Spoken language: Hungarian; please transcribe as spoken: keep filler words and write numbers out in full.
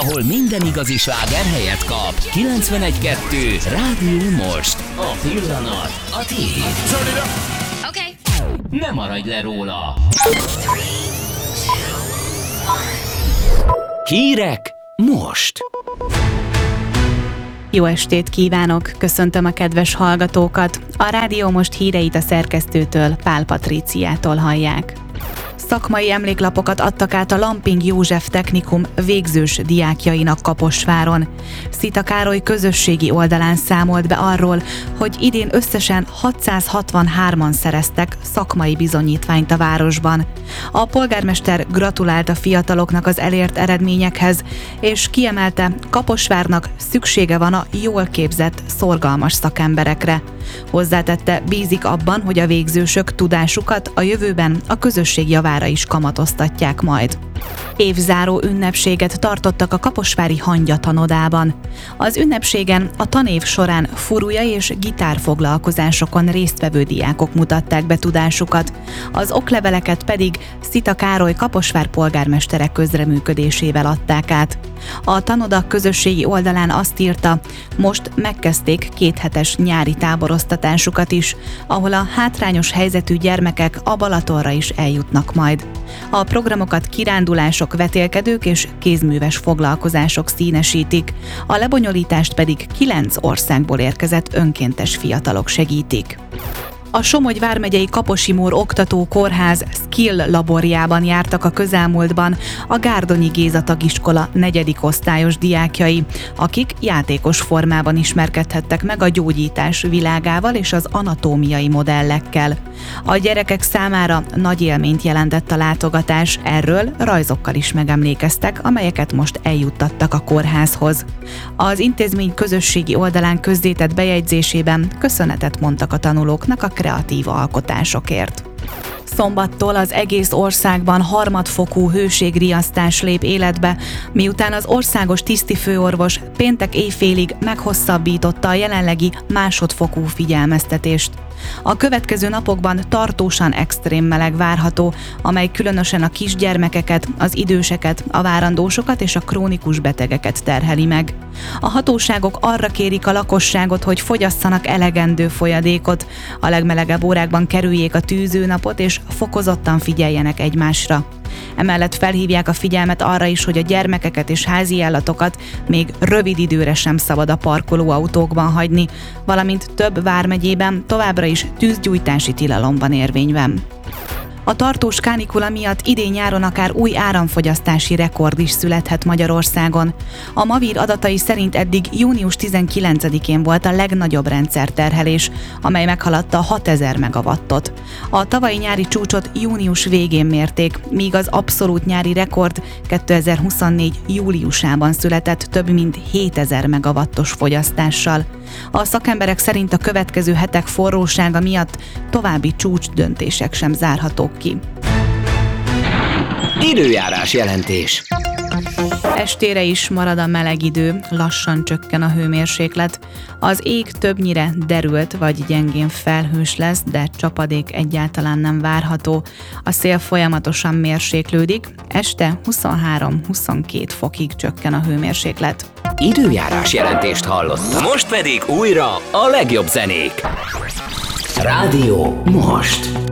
ahol minden igazi sláger helyet kap. kilencvenegy kettő Rádió Most. A pillanat a tiéd. Okay. Ne maradj le róla. Hírek most. Jó estét kívánok! Köszöntöm a kedves hallgatókat! A Rádió Most híreit a szerkesztőtől, Pál Patríciától hallják. Szakmai emléklapokat adtak át a Lamping József Technikum végzős diákjainak Kaposváron. Szita Károly közösségi oldalán számolt be arról, hogy idén összesen hatszázhatvanhárman szereztek szakmai bizonyítványt a városban. A polgármester gratulált a fiataloknak az elért eredményekhez, és kiemelte, Kaposvárnak szüksége van a jól képzett, szorgalmas szakemberekre. Hozzátette, bízik abban, hogy a végzősök tudásukat a jövőben a közösség javára is kamatoztatják majd. Évzáró ünnepséget tartottak a kaposvári Hangya tanodában. Az ünnepségen a tanév során furúja és gitárfoglalkozásokon résztvevő diákok mutatták be tudásukat, az okleveleket pedig Szita Károly Kaposvár polgármestere közreműködésével adták át. A tanoda közösségi oldalán azt írta, most megkezdték kéthetes nyári táboroztatásukat is, ahol a hátrányos helyzetű gyermekek a Balatonra is eljutnak majd. A programokat kirándulások, vetélkedők és kézműves foglalkozások színesítik, a lebonyolítást pedig kilenc országból érkezett önkéntes fiatalok segítik. A Somogy vármegyei Kaposi-Mór Oktató Kórház Skill laborjában jártak a közelmúltban a Gárdonyi Géza tagiskola negyedik osztályos diákjai, akik játékos formában ismerkedhettek meg a gyógyítás világával és az anatómiai modellekkel. A gyerekek számára nagy élményt jelentett a látogatás, erről rajzokkal is megemlékeztek, amelyeket most eljuttattak a kórházhoz. Az intézmény közösségi oldalán közzétett bejegyzésében köszönetet mondtak a tanulóknak a kreatív alkotásokért. Szombattól az egész országban harmadfokú hőségriasztás lép életbe, miután az országos tisztifőorvos péntek éjfélig meghosszabbította a jelenlegi másodfokú figyelmeztetést. A következő napokban tartósan extrém meleg várható, amely különösen a kisgyermekeket, az időseket, a várandósokat és a krónikus betegeket terheli meg. A hatóságok arra kérik a lakosságot, hogy fogyasszanak elegendő folyadékot, a legmelegebb órákban kerüljék a tűzőnapot és fokozottan figyeljenek egymásra. Emellett felhívják a figyelmet arra is, hogy a gyermekeket és házi állatokat még rövid időre sem szabad a parkolóautókban hagyni, valamint több vármegyében továbbra is tűzgyújtási tilalom van érvényben. A tartós kánikula miatt idén-nyáron akár új áramfogyasztási rekord is születhet Magyarországon. A Mavír adatai szerint eddig június tizenkilencedikén volt a legnagyobb rendszerterhelés, amely meghaladta hatezer megawattot. A tavalyi nyári csúcsot június végén mérték, míg az abszolút nyári rekord kétezer-huszonnégy júliusában született több mint hétezer megawattos fogyasztással. A szakemberek szerint a következő hetek forrósága miatt további csúcsdöntések sem zárhatók ki. Időjárás jelentés. Estére is marad a meleg idő, lassan csökken a hőmérséklet. Az ég többnyire derült vagy gyengén felhős lesz, de csapadék egyáltalán nem várható. A szél folyamatosan mérséklődik, este huszonhárom-huszonkét fokig csökken a hőmérséklet. Időjárás jelentést hallottam. Most pedig újra a legjobb zenék. Rádió Most.